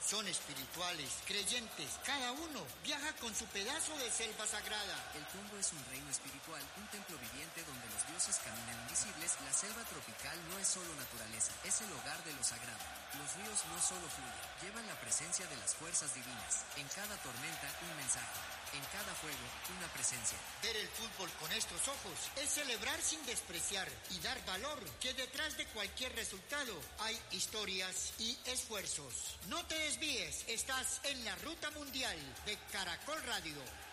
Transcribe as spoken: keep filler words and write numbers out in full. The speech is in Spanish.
Son espirituales, creyentes, cada uno viaja con su pedazo de selva sagrada. El Congo es un reino espiritual, un templo viviente donde los dioses caminan invisibles. La selva tropical no es solo naturaleza, es el hogar de lo sagrado. Los ríos no solo fluyen, llevan la presencia de las fuerzas divinas. En cada tormenta, un mensaje. En cada fuego, una presencia. Ver el fútbol con estos ojos es celebrar sin despreciar y dar valor que detrás de cualquier resultado hay historias y esfuerzos. No te desvíes, estás en la ruta mundial de Caracol Radio.